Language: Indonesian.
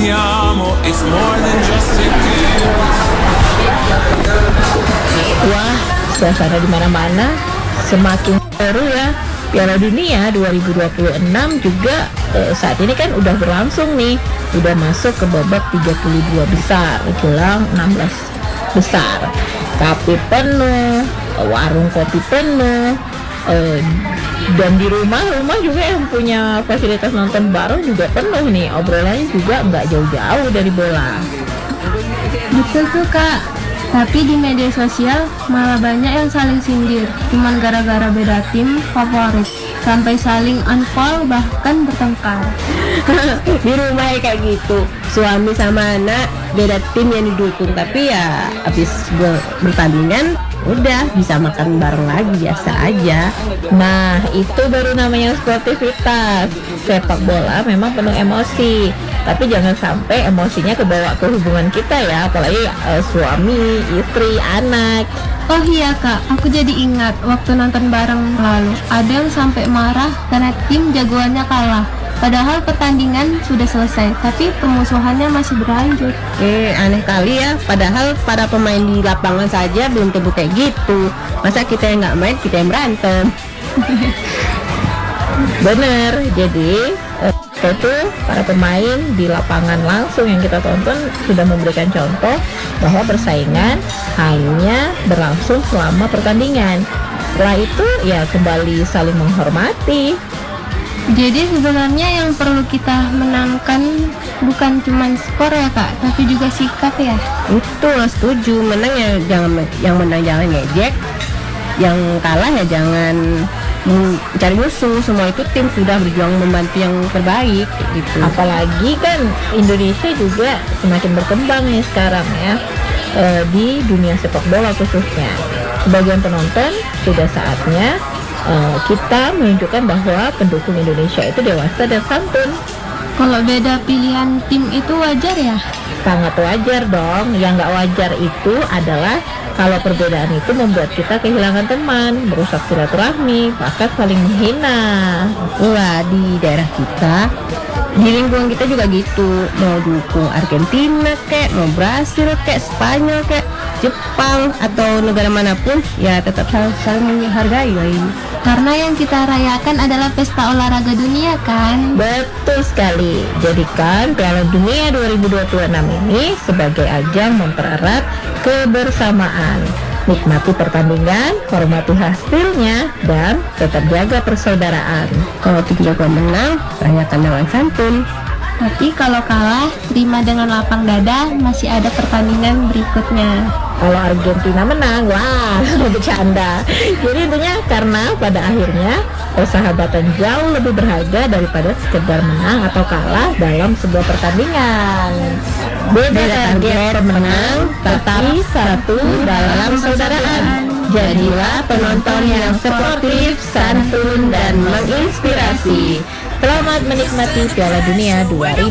ti amo, it's more than just a game. Wah, suasana di mana-mana semakin seru ya. Piala Dunia 2026 juga saat ini kan udah berlangsung nih, udah masuk ke babak 32 besar, jelang 16 besar. Kafe penuh, warung kopi penuh, dan di rumah juga yang punya fasilitas nonton bareng juga penuh nih. Obrolannya juga nggak jauh-jauh dari bola. Betul tuh Kak, tapi di media sosial malah banyak yang saling sindir cuman gara-gara beda tim favorit, sampai saling unfollow bahkan bertengkar. Di rumah ya kayak gitu, suami sama anak beda tim yang didukung, tapi ya habis bertandingan udah bisa makan bareng lagi, biasa aja. Nah, itu baru namanya sportivitas. Sepak bola memang penuh emosi, tapi jangan sampai emosinya kebawa ke hubungan kita ya, apalagi suami, istri, anak. Oh iya Kak, aku jadi ingat waktu nonton bareng lalu ada yang sampai marah karena tim jagoannya kalah. Padahal pertandingan sudah selesai, tapi pemusuhannya masih berlanjut. Aneh kali ya, padahal para pemain di lapangan saja belum tentu kayak gitu. Masa kita yang nggak main, kita yang berantem? Bener, jadi itu para pemain di lapangan langsung yang kita tonton sudah memberikan contoh bahwa persaingan hanya berlangsung selama pertandingan. Setelah itu ya kembali saling menghormati. Jadi sebenarnya yang perlu kita menangkan bukan cuma skor ya Kak, tapi juga sikap ya. Itu setuju, menang ya jangan, yang menang jangan ngejek, yang kalah ya jangan cari musuh. Semua itu tim sudah berjuang membantu yang terbaik gitu. Apalagi kan Indonesia juga semakin berkembang nih sekarang ya, di dunia sepak bola khususnya. Sebagian penonton sudah saatnya kita menunjukkan bahwa pendukung Indonesia itu dewasa dan santun. Kalau beda pilihan tim itu wajar ya? Sangat wajar dong. Yang nggak wajar itu adalah kalau perbedaan itu membuat kita kehilangan teman, merusak silaturahmi, bahkan saling menghina. Wah, di daerah kita, di lingkungan kita juga gitu. Mau dukung Argentina kek, mau Brasil kek, Spanyol kek, Jepang atau negara manapun, ya tetap saling menghargai. Karena yang kita rayakan adalah pesta olahraga dunia kan? Betul sekali. Jadikan Piala Dunia 2026 ini sebagai ajang mempererat kebersamaan. Nikmati pertandingan, hormati hasilnya, dan tetap jaga persaudaraan. Kalau tim jago menang, rayakan dengan santun. Tapi kalau kalah, terima dengan lapang dada, masih ada pertandingan berikutnya. Kalau Argentina menang, wah, bercanda. Jadi intinya karena pada akhirnya persahabatan jauh lebih berharga daripada sekedar menang atau kalah dalam sebuah pertandingan. Beda target pemenang, tapi satu dalam persaudaraan. Jadilah penonton yang sportif, santun, dan menginspirasi. Selamat menikmati Piala Dunia 2026.